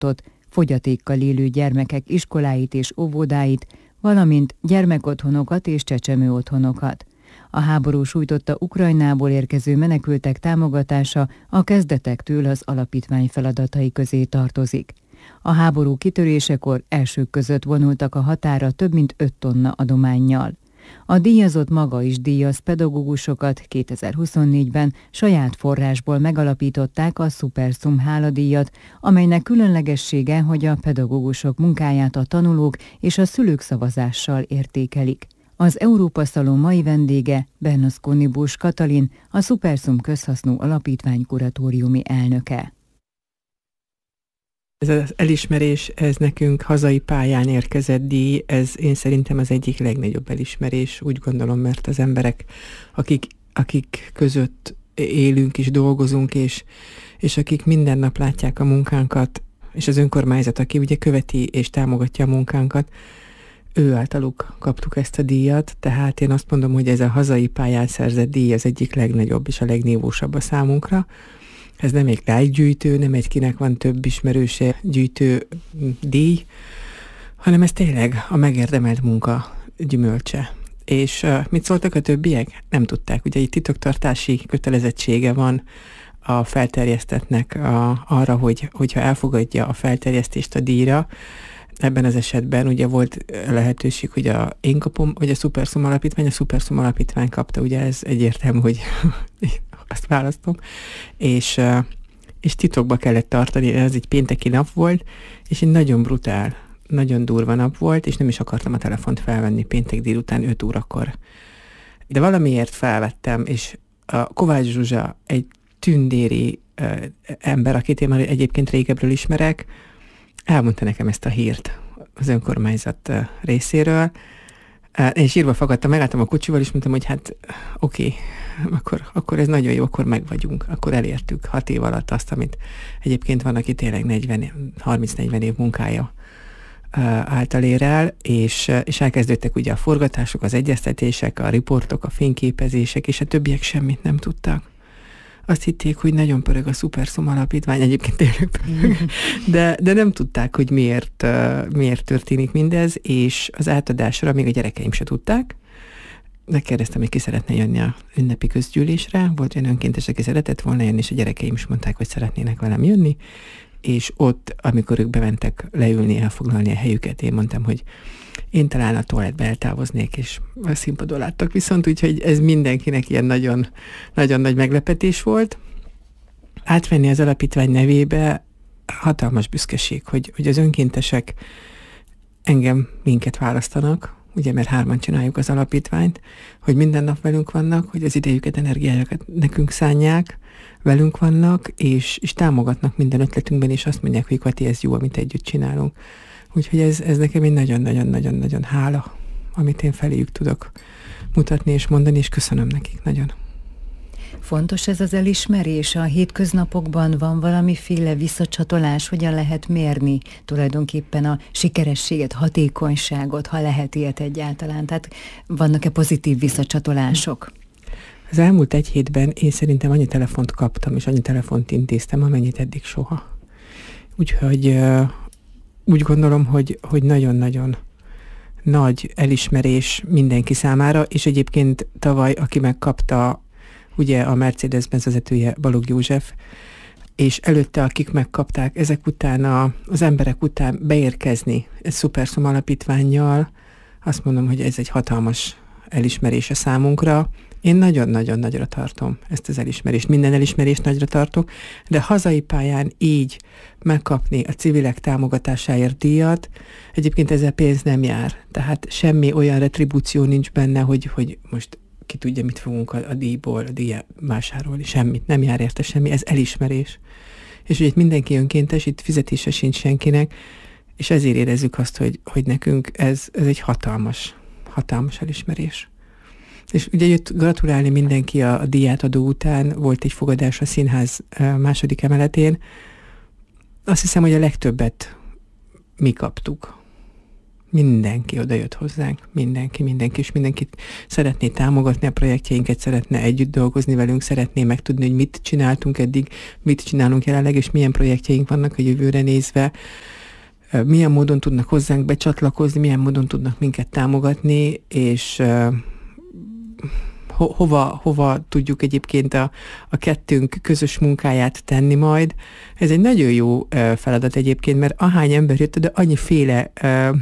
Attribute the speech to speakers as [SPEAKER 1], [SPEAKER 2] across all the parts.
[SPEAKER 1] válogatott, fogyatékkal élő gyermekek iskoláit és óvodáit, valamint gyermekotthonokat és csecsemőotthonokat. A háború sújtotta Ukrajnából érkező menekültek támogatása a kezdetektől az alapítvány feladatai közé tartozik. A háború kitörésekor elsők között vonultak a határa több mint 5 tonna adománnyal. A díjazott maga is díjaz pedagógusokat. 2024-ben saját forrásból megalapították a Supersum háladíjat, amelynek különlegessége, hogy a pedagógusok munkáját a tanulók és a szülők szavazással értékelik. Az Európa Szalon mai vendége Bernasconi Busch Katalin, a Supersum közhasznú alapítvány kuratóriumi elnöke.
[SPEAKER 2] Ez az elismerés, ez nekünk hazai pályán érkezett díj, ez én szerintem az egyik legnagyobb elismerés, úgy gondolom, mert az emberek, akik között élünk és dolgozunk, és akik minden nap látják a munkánkat, és az önkormányzat, aki ugye követi és támogatja a munkánkat, ő általuk kaptuk ezt a díjat, tehát én azt mondom, hogy ez a hazai pályán szerzett díj az egyik legnagyobb és a legnívósabb a számunkra. Ez nem egy lájkgyűjtő, nem egy kinek van több ismerőse gyűjtő díj, hanem ez tényleg a megérdemelt munka gyümölcse. És mit szóltak a többiek? Nem tudták. Ugye itt titoktartási kötelezettsége van a felterjesztettnek arra, hogyha elfogadja a felterjesztést a díjra. Ebben az esetben ugye volt lehetőség, hogy én kapom, vagy a Supersum alapítvány kapta, ugye ez egyértelmű, hogy azt választom, és titokba kellett tartani, ez egy pénteki nap volt, és egy nagyon brutál, nagyon durva nap volt, és nem is akartam a telefont felvenni péntek délután 5 órakor. De valamiért felvettem, és a Kovács Zsuzsa egy tündéri ember, akit én már egyébként régebről ismerek, elmondta nekem ezt a hírt az önkormányzat részéről. Én sírva fakadtam, megálltam a kocsival, és mondtam, hogy hát oké, akkor ez nagyon jó, akkor meg vagyunk, akkor elértük 6 év alatt azt, amit egyébként van, aki tényleg 30-40 év munkája által ér el, és elkezdődtek ugye a forgatások, az egyeztetések, a riportok, a fényképezések, és a többiek semmit nem tudtak. Azt hitték, hogy nagyon pörög a Supersum alapítvány, egyébként tényleg pörög, de nem tudták, hogy miért történik mindez, és az átadásra még a gyerekeim se tudták. Megkérdeztem, hogy ki szeretne jönni a ünnepi közgyűlésre, volt olyan önkéntes, aki szeretett volna jönni, és a gyerekeim is mondták, hogy szeretnének velem jönni, és ott, amikor ők bementek leülni, elfoglalni a helyüket, én mondtam, hogy én talán a toalettbe eltávoznék, és a színpadon láttak viszont, úgyhogy ez mindenkinek ilyen nagyon, nagyon nagy meglepetés volt. Átvenni az alapítvány nevébe hatalmas büszkeség, hogy az önkéntesek minket választanak, ugye, mert 3-an csináljuk az alapítványt, hogy minden nap velünk vannak, hogy az idejüket, energiájukat nekünk szánják, velünk vannak, és támogatnak minden ötletünkben, és azt mondják, hogy Kati, ez jó, amit együtt csinálunk. Úgyhogy ez nekem egy nagyon-nagyon-nagyon-nagyon hála, amit én feléjük tudok mutatni és mondani, és köszönöm nekik nagyon.
[SPEAKER 1] Fontos ez az elismerés? A hétköznapokban van valamiféle visszacsatolás? Hogyan lehet mérni tulajdonképpen a sikerességet, hatékonyságot, ha lehet ilyet egyáltalán? Tehát vannak-e pozitív visszacsatolások?
[SPEAKER 2] Az elmúlt 1 hétben én szerintem annyi telefont kaptam, és annyi telefont intéztem, amennyit eddig soha. Úgyhogy úgy gondolom, hogy nagyon-nagyon nagy elismerés mindenki számára, és egyébként tavaly, aki megkapta, ugye a Mercedes-Benz vezetője Balogh József, és előtte, akik megkapták, ezek után az emberek után beérkezni egy Supersum alapítvánnyal, azt mondom, hogy ez egy hatalmas elismerés a számunkra. Én nagyon-nagyon nagyra tartom ezt az elismerést. Minden elismerést nagyra tartok, de hazai pályán így megkapni a civilek támogatásáért díjat, egyébként ezzel pénz nem jár. Tehát semmi olyan retribúció nincs benne, hogy most ki tudja, mit fogunk a díjból, a díj vásárolni. Semmit, nem jár érte semmi, ez elismerés. És ugye itt mindenki önkéntes, itt fizetése sincs senkinek, és ezért érezzük azt, hogy nekünk ez egy hatalmas elismerés. És ugye jött gratulálni mindenki a díjátadó után, volt egy fogadás a színház 2. emeletén. Azt hiszem, hogy a legtöbbet mi kaptuk. Mindenki oda jött hozzánk, mindenki, és mindenkit szeretné támogatni a projektjeinket, szeretne együtt dolgozni velünk, szeretné megtudni, hogy mit csináltunk eddig, mit csinálunk jelenleg, és milyen projektjeink vannak a jövőre nézve, milyen módon tudnak hozzánk becsatlakozni, milyen módon tudnak minket támogatni, és hova tudjuk egyébként a kettőnk közös munkáját tenni majd. Ez egy nagyon jó feladat egyébként, mert ahány ember jött, de annyiféle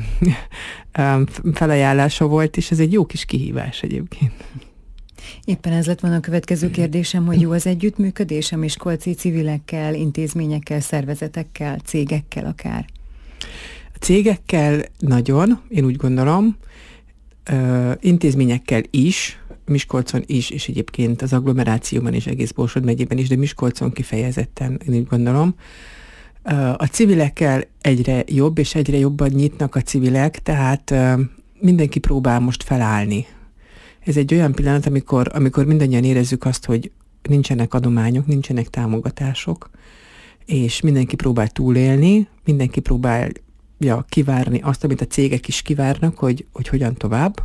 [SPEAKER 2] felajánlása volt, és ez egy jó kis kihívás egyébként.
[SPEAKER 1] Éppen ez lett volna a következő kérdésem, hogy jó az együttműködés a miskolci civilekkel, intézményekkel, szervezetekkel, cégekkel akár?
[SPEAKER 2] A cégekkel nagyon, én úgy gondolom, intézményekkel is, Miskolcon is, és egyébként az agglomerációban és egész Borsod megyében is, de Miskolcon kifejezetten, én úgy gondolom. A civilekkel egyre jobb, és egyre jobban nyitnak a civilek, tehát mindenki próbál most felállni. Ez egy olyan pillanat, amikor mindannyian érezzük azt, hogy nincsenek adományok, nincsenek támogatások, és mindenki próbál túlélni, mindenki próbálja kivárni azt, amit a cégek is kivárnak, hogy hogyan tovább,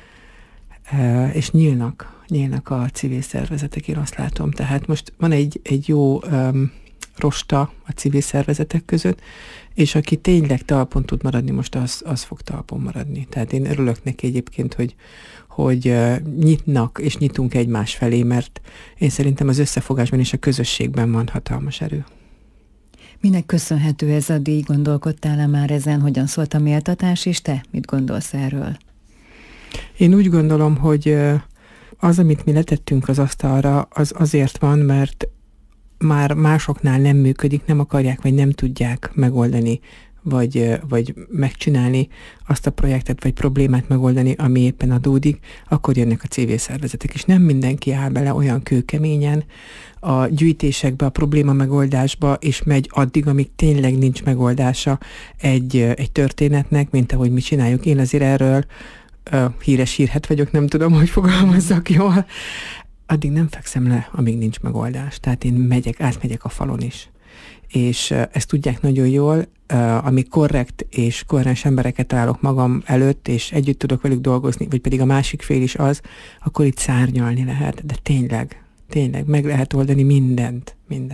[SPEAKER 2] és nyílnak a civil szervezetek, én azt látom. Tehát most van egy jó rosta a civil szervezetek között, és aki tényleg talpon tud maradni, most az fog talpon maradni. Tehát én örülök neki egyébként, hogy nyitnak és nyitunk egymás felé, mert én szerintem az összefogásban és a közösségben van hatalmas erő.
[SPEAKER 1] Minek köszönhető ez a díj? Gondolkodtál-e már ezen, hogyan szólt a méltatás, és te mit gondolsz erről?
[SPEAKER 2] Én úgy gondolom, hogy az, amit mi letettünk az asztalra, az azért van, mert már másoknál nem működik, nem akarják, vagy nem tudják megoldani, vagy megcsinálni azt a projektet, vagy problémát megoldani, ami éppen adódik, akkor jönnek a civil szervezetek. És nem mindenki áll bele olyan kőkeményen a gyűjtésekbe, a probléma megoldásba, és megy addig, amíg tényleg nincs megoldása egy történetnek, mint ahogy mi csináljuk. Én azért erről híres hírhet vagyok, nem tudom, hogy fogalmazzak jól. Addig nem fekszem le, amíg nincs megoldás. Tehát én átmegyek a falon is. És ezt tudják nagyon jól, amíg korrekt és koherens embereket találok magam előtt, és együtt tudok velük dolgozni, vagy pedig a másik fél is az, akkor itt szárnyalni lehet. De tényleg meg lehet oldani mindent.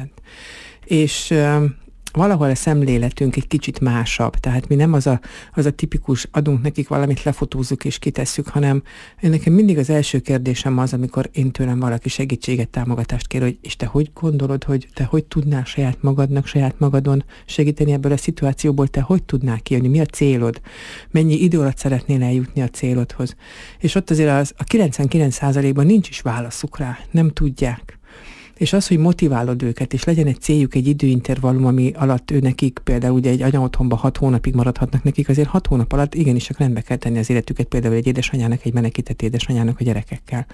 [SPEAKER 2] És valahol a szemléletünk egy kicsit másabb, tehát mi nem az a tipikus adunk nekik valamit, lefotózzuk és kitesszük, hanem nekem mindig az első kérdésem az, amikor én tőlem valaki segítséget, támogatást kér, hogy és te hogy gondolod, hogy te hogy tudnál saját magadon segíteni ebből a szituációból, te hogy tudnál kijönni, mi a célod, mennyi idő alatt szeretnél eljutni a célodhoz. És ott azért a 99%-ban nincs is válaszuk rá, nem tudják. És az, hogy motiválod őket, és legyen egy céljuk, egy időintervallum, ami alatt ő nekik, például ugye egy anyaotthonban 6 hónapig maradhatnak nekik, azért 6 hónap alatt igenis csak rendbe kell tenni az életüket, például egy édesanyának, egy menekített édesanyának a gyerekekkel.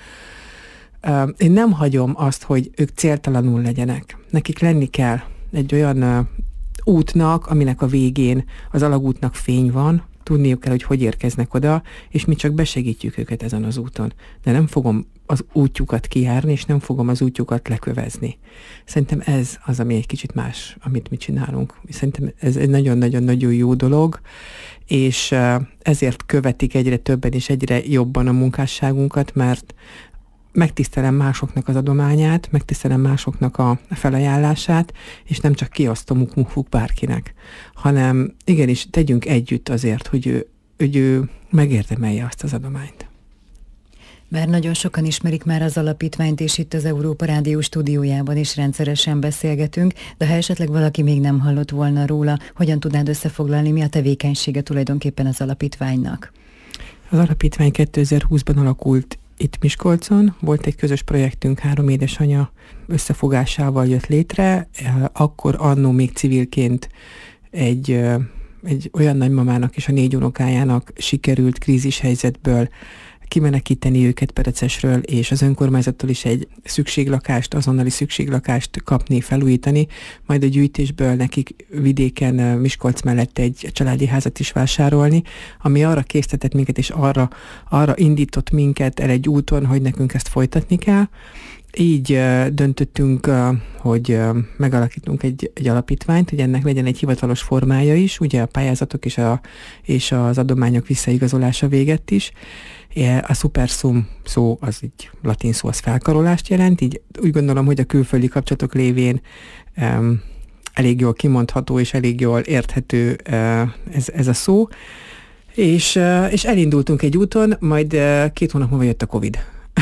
[SPEAKER 2] Én nem hagyom azt, hogy ők céltalanul legyenek. Nekik lenni kell egy olyan útnak, aminek a végén az alagútnak fény van, tudniuk kell, hogy érkeznek oda, és mi csak besegítjük őket ezen az úton. De nem fogom az útjukat kijárni, és nem fogom az útjukat lekövezni. Szerintem ez az, ami egy kicsit más, amit mi csinálunk. Szerintem ez egy nagyon-nagyon-nagyon jó dolog, és ezért követik egyre többen és egyre jobban a munkásságunkat, mert megtisztelem másoknak az adományát, megtisztelem másoknak a felajánlását, és nem csak kiosztom muk bárkinek, hanem igenis tegyünk együtt azért, hogy ő megérdemelje azt az adományt.
[SPEAKER 1] Bár nagyon sokan ismerik már az alapítványt, és itt az Európa Rádió stúdiójában is rendszeresen beszélgetünk, de ha esetleg valaki még nem hallott volna róla, hogyan tudnád összefoglalni, mi a tevékenysége tulajdonképpen az alapítványnak? Az alapítvány 2020-ban alakult itt Miskolcon, volt egy közös projektünk, 3 édesanya összefogásával jött létre, akkor annó még civilként egy olyan nagymamának és a 4 unokájának sikerült krízishelyzetből kimenekíteni őket Perecesről, és az önkormányzattól is egy azonnali szükséglakást kapni, felújítani, majd a gyűjtésből nekik vidéken Miskolc mellett egy családi házat is vásárolni, ami arra késztetett minket, és arra indított minket el egy úton, hogy nekünk ezt folytatni kell,
[SPEAKER 2] Így döntöttünk, hogy megalakítunk egy alapítványt, hogy ennek legyen egy hivatalos formája is, ugye a pályázatok és az adományok visszaigazolása végett is. A Supersum szó, az így latin szó, az felkarolást jelent, így úgy gondolom, hogy a külföldi kapcsolatok lévén elég jól kimondható és elég jól érthető ez a szó. És elindultunk egy úton, majd 2 hónap múlva jött a Covid.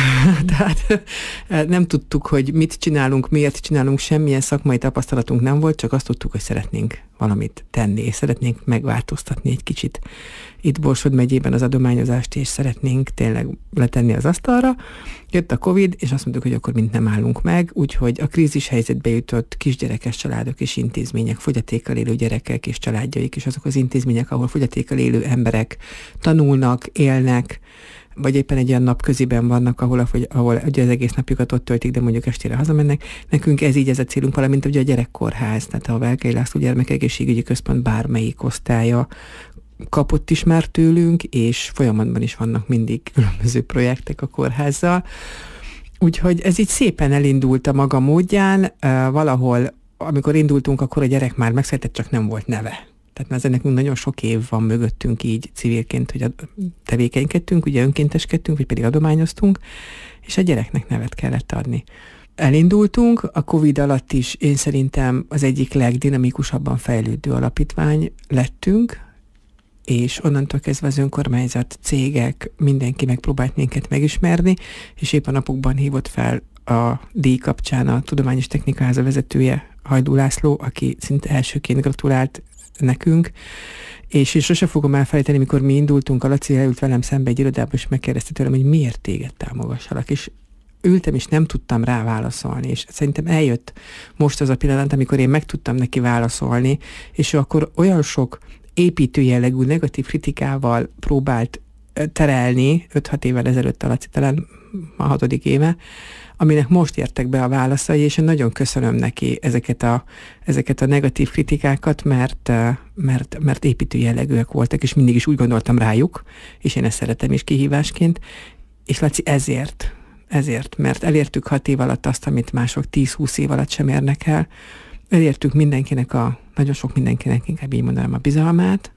[SPEAKER 2] Tehát nem tudtuk, hogy mit csinálunk, miért csinálunk, semmilyen szakmai tapasztalatunk nem volt, csak azt tudtuk, hogy szeretnénk valamit tenni, és szeretnénk megváltoztatni egy kicsit itt Borsod megyében az adományozást, és szeretnénk tényleg letenni az asztalra. Jött a Covid, és azt mondtuk, hogy akkor mind nem állunk meg, úgyhogy a krízis helyzetbe jutott kisgyerekes családok és intézmények, fogyatékkal élő gyerekek és családjaik, és azok az intézmények, ahol fogyatékkal élő emberek tanulnak, élnek, vagy éppen egy olyan napköziben vannak, ahol ugye az egész napjukat ott töltik, de mondjuk estére hazamennek. Nekünk ez a célunk, valamint ugye a gyerekkórház, tehát a Velkei László Gyermekegészségügyi Központ bármelyik osztálya kapott is már tőlünk, és folyamatban is vannak mindig különböző projektek a kórházzal. Úgyhogy ez így szépen elindult a maga módján, valahol, amikor indultunk, akkor a gyerek már megszületett, csak nem volt neve. Tehát már nekünk nagyon sok év van mögöttünk így civilként, hogy tevékenykedtünk, ugye önkénteskedtünk, vagy pedig adományoztunk, és a gyereknek nevet kellett adni. Elindultunk, a Covid alatt is én szerintem az egyik legdinamikusabban fejlődő alapítvány lettünk, és onnantól kezdve az önkormányzat, cégek, mindenki megpróbált minket megismerni, és épp a napokban hívott fel a díj kapcsán a Tudományos Technikáháza vezetője, Hajdú László, aki szinte elsőként gratulált nekünk, és sose fogom elfelejteni, mikor mi indultunk, a Laci elült velem szembe egy irodába, és megkérdezte tőlem, hogy miért téged támogassalak, és ültem, és nem tudtam rá válaszolni, és szerintem eljött most az a pillanat, amikor én meg tudtam neki válaszolni, és ő akkor olyan sok építő jellegű negatív kritikával próbált terelni, 5-6 évvel ezelőtt a Laci, talán a 6. éve, aminek most értek be a válaszai, és én nagyon köszönöm neki ezeket a negatív kritikákat, mert építő jellegűek voltak, és mindig is úgy gondoltam rájuk, és én ezt szeretem is kihívásként, és Laci ezért, mert elértük 6 év alatt azt, amit mások 10-20 év alatt sem érnek el, elértük nagyon sok mindenkinek, inkább így mondanám, a bizalmát,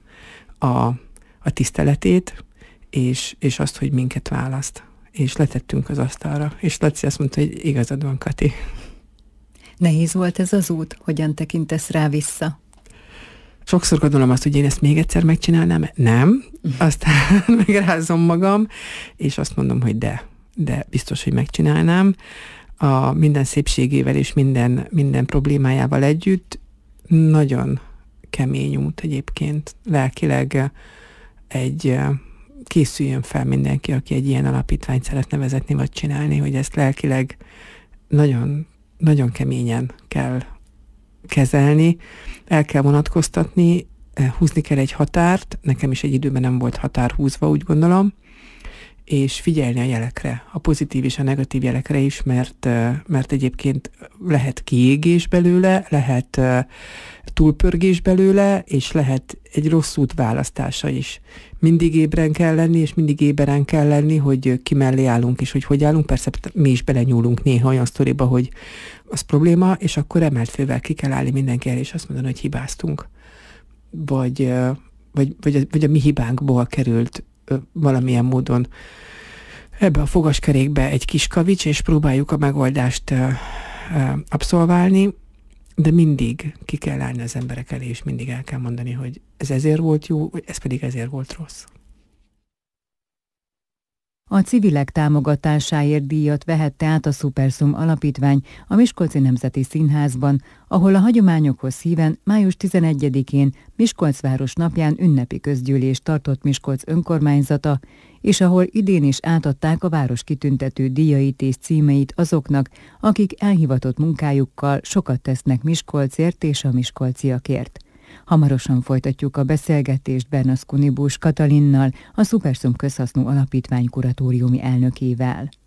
[SPEAKER 2] a tiszteletét, és azt, hogy minket választ. És letettünk az asztalra. És Laci azt mondta, hogy igazad van, Kati.
[SPEAKER 1] Nehéz volt ez az út? Hogyan tekintesz rá vissza?
[SPEAKER 2] Sokszor gondolom azt, hogy én ezt még egyszer megcsinálnám. Nem. Aztán megrázom magam, és azt mondom, hogy de biztos, hogy megcsinálnám. A minden szépségével és minden problémájával együtt nagyon kemény út egyébként. Lelkileg készüljön fel mindenki, aki egy ilyen alapítványt szeretne vezetni vagy csinálni, hogy ezt lelkileg nagyon, nagyon keményen kell kezelni, el kell vonatkoztatni, húzni kell egy határt, nekem is egy időben nem volt határ húzva, úgy és figyelni a jelekre, a pozitív és a negatív jelekre is, mert egyébként lehet kiégés belőle, lehet túlpörgés belőle, és lehet egy rossz út választása is. Mindig ébren kell lenni, és mindig éberen kell lenni, hogy ki mellé állunk, és hogy állunk. Persze mi is belenyúlunk néha olyan sztoriba, hogy az probléma, és akkor emelt fővel ki kell állni mindenki el, és azt mondani, hogy hibáztunk. Vagy a mi hibánkból került valamilyen módon ebbe a fogaskerékbe egy kis kavics, és próbáljuk a megoldást abszolválni, de mindig ki kell állni az emberek elé, és mindig el kell mondani, hogy ez ezért volt jó, vagy ez pedig ezért volt rossz.
[SPEAKER 1] A civilek támogatásáért díjat vehette át a Supersum Alapítvány a Miskolci Nemzeti Színházban, ahol a hagyományokhoz híven május 11-én Miskolcváros napján ünnepi közgyűlést tartott Miskolc önkormányzata, és ahol idén is átadták a város kitüntető díjait és címeit azoknak, akik elhivatott munkájukkal sokat tesznek Miskolcért és a miskolciakért. Hamarosan folytatjuk a beszélgetést Bernaszkuni Bús Katalinnal, a Supersum Közhasznú Alapítvány kuratóriumi elnökével.